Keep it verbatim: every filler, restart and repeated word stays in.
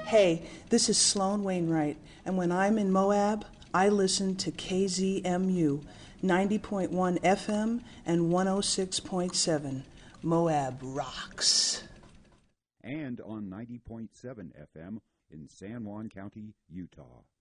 Hey, this is Sloan Wainwright, and when I'm in Moab, I listen to K Z M U, ninety point one F M and one oh six point seven. Moab rocks. And on ninety point seven F M in San Juan County, Utah.